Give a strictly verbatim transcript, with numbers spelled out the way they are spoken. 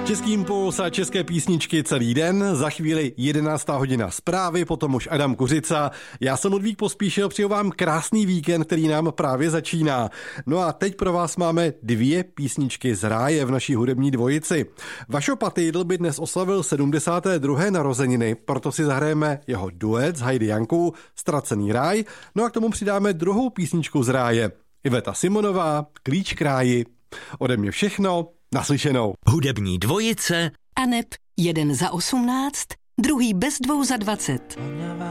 Český impuls a české písničky celý den, za chvíli jedenáctá hodina zprávy, potom už Adam Kuřica. Já jsem Ludvík Pospíšil, přeju vám krásný víkend, který nám právě začíná. No a teď pro vás máme dvě písničky z ráje v naší hudební dvojici. Vašo Patejdl by dnes oslavil sedmdesáté druhé narozeniny, proto si zahrajeme jeho duet s Heidi Jankou, Ztracený ráj, no a k tomu přidáme druhou písničku z ráje. Iveta Simonová, Klíč k ráji. Ode mě všechno, naslyšenou. Hudební dvojice Aneb jeden za osmnáct, druhý bez dvou za dvacet.